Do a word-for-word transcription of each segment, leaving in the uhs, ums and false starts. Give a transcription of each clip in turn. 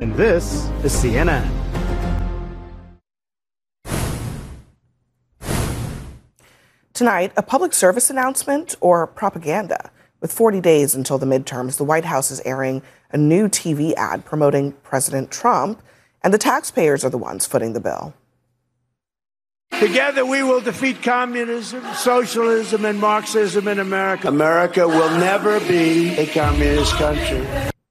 And this is C N N. Tonight, a public service announcement or propaganda? With forty days until the midterms, the White House is airing a new T V ad promoting President Trump, and the taxpayers are the ones footing the bill. Together we will defeat communism, socialism, and Marxism in America. America will never be a communist country.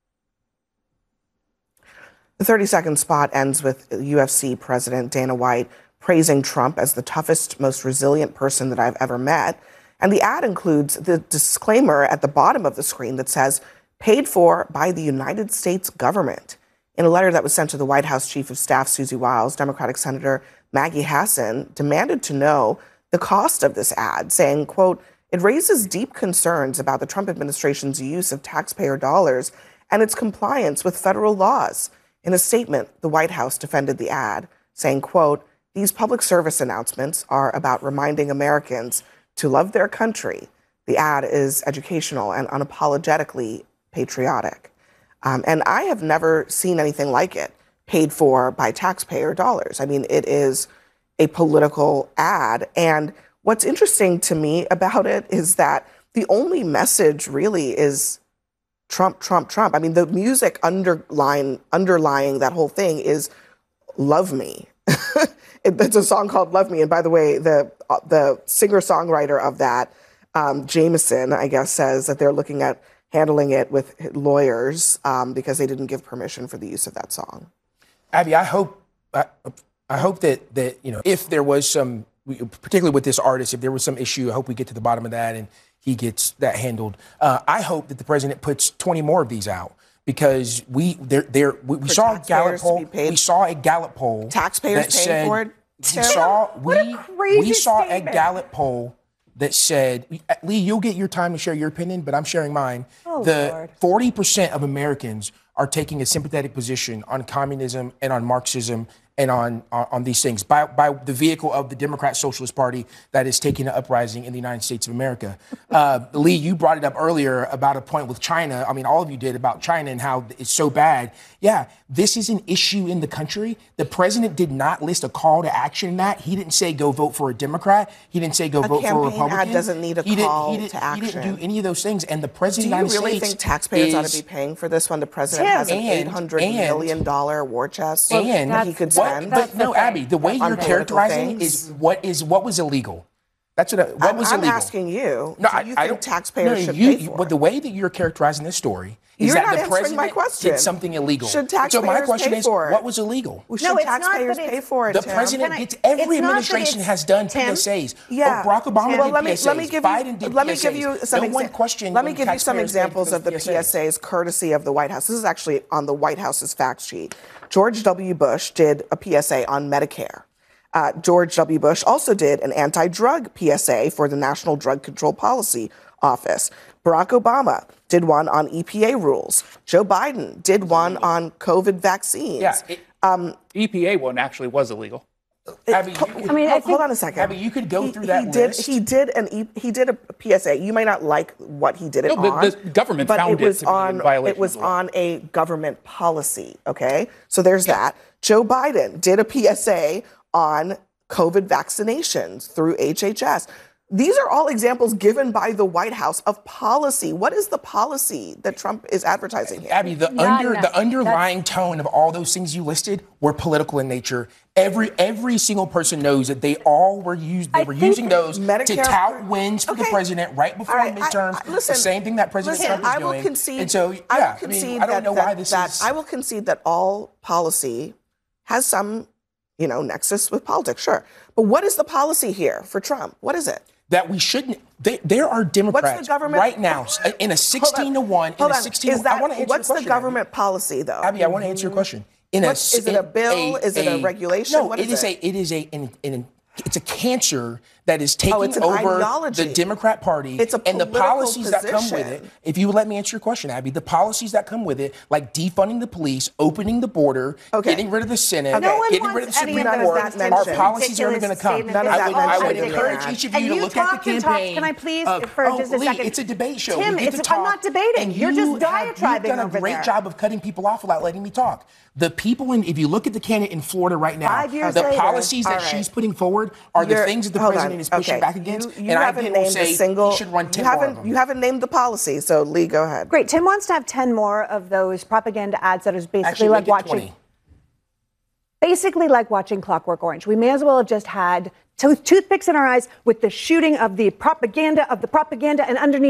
The thirty-second spot ends with U F C President Dana White praising Trump as the toughest, most resilient person that I've ever met. And the ad includes the disclaimer at the bottom of the screen that says, paid for by the United States government. In a letter that was sent to the White House Chief of Staff, Susie Wiles, Democratic Senator Maggie Hassan demanded to know the cost of this ad, saying, quote, it raises deep concerns about the Trump administration's use of taxpayer dollars and its compliance with federal laws. In a statement, the White House defended the ad, saying, quote, these public service announcements are about reminding Americans to love their country. The ad is educational and unapologetically patriotic. Um, and I have never seen anything like it, paid for by taxpayer dollars. I mean, it is a political ad. And what's interesting to me about it is that the only message really is Trump, Trump, Trump. I mean, the music underlying, underlying that whole thing is Love Me. It's a song called Love Me. And by the way, the uh, the singer-songwriter of that, um, Jameson, I guess, says that they're looking at handling it with lawyers um, because they didn't give permission for the use of that song. Abby, I hope I, I hope that, that, you know, if there was some, particularly with this artist, if there was some issue, I hope we get to the bottom of that and he gets that handled. Uh, I hope that the president puts twenty more of these out. Because we there there we, we saw a Gallup poll. We saw a Gallup poll. Taxpayers that paying said, for it. We saw What a we crazy we saw statement. a Gallup poll that said, Lee, you'll get your time to share your opinion, but I'm sharing mine. Oh, the Lord. forty percent of Americans are taking a sympathetic position on communism and on Marxism and on, on, on these things by, by the vehicle of the Democrat Socialist Party that is taking an uprising in the United States of America. Uh, Lee, you brought it up earlier about a point with China. I mean, all of you did about China and how it's so bad. Yeah, this is an issue in the country. The president did not list a call to action in that. He didn't say go vote for a Democrat. He didn't say go A vote for a campaign Republican. ad doesn't need a he call didn't, he didn't, to action. He didn't do any of those things. And the president Do you of the United really States think taxpayers is, ought to be paying for this when the president Tim, has an and- eight hundred million dollars war chest and that he could that's- spend? that's But no, the thing. Abby, the way On you're political characterizing things. is what is what was illegal. That's what. I, what I'm, was I'm illegal? asking you. No, do I, you I think don't. taxpayers no, should you, pay for But it? the way that you're characterizing this story is You're that not the answering my president question. did something illegal. Should so my taxpayers question pay is, for it? what was illegal? Well, No, should it's not that taxpayers it's- pay for it, The Tim? president Can I- gets every it's not that administration it's- has done Tim? P S As. Yeah. Oh, Barack Obama well, did let me, P S As. let me give Biden you, did let me P S As. give you some no exa- one questioned. Let me when give you some taxpayers paid for examples those of the P S As courtesy of the White House. This is actually on the White House's fact sheet. George W. Bush did a P S A on Medicare. Uh, George W. Bush also did an anti-drug P S A for the National Drug Control Policy Office. Barack Obama did one on E P A rules. Joe Biden did one on COVID vaccines. Yeah, it, Um, E P A one actually was illegal. Abby, you could, I mean, I hold, think, hold on a second. Abby, you could go he, through that he did, list. He did an e, he did a P S A. You may not like what he did it No, the- on. the government but found it it was to be in on violation it was of the law. on a government policy. Okay, so there's that. Joe Biden did a P S A on COVID vaccinations through H H S. These are all examples given by the White House of policy. What is the policy that Trump is advertising here? Abby, the Not under enough. the underlying tone of all those things you listed were political in nature. Every every single person knows that they all were used. They I were think using those to Medicare- tout wins for the Okay. president right before All right, I- midterms. I- listen, the same thing that President listen, Trump is I will doing. concede. And so, yeah, I will I, concede mean, I don't that, know that, why this that is. I will concede that all policy has some, you know, nexus with politics. Sure, but what is the policy here for Trump? What is it? that we shouldn't. They, there are Democrats government- right now in a sixteen to one. Hold in a on. sixteen. Is that, I want to answer what's your the question, government policy, though? Abby, I want to answer your question. In What- a, is it a bill? Is it a regulation? No, What it is is it? a. It is a. An, an, it's a cancer that is taking Oh, it's an over ideology. the Democrat Party It's a and the political policies that come with it. position. If you would let me answer your question, Abby, the policies that come with it, like defunding the police, opening the border, Okay. getting rid of the Senate, No one getting rid of the wants any Supreme of those Court, things our mentioned. policies are only going to come. Ridiculous None of I that would, I would mentioned in encourage there. each of And you to you look at talked the and talked. campaign. Can I please, of, for oh, just a Lee, second? it's a debate show. Tim, We get it's- to I'm talk. not debating. And You're you just have- diatribing You've done a over great there. job of cutting people off without letting me talk. The people in, if you look at the candidate in Florida right now, Five years the later. policies that All right. she's putting forward are the You're- things that the hold president on. is pushing Okay. back against. You, you and I haven't again will named say a single. he should run ten you more of haven't. them. You haven't named the policy. So Lee, go ahead. Great. Tim wants to have ten more of those propaganda ads that is basically Actually, like make it watching. twenty. Basically like watching Clockwork Orange. We may as well have just had tooth- toothpicks in our eyes with the shooting of the propaganda of the propaganda and underneath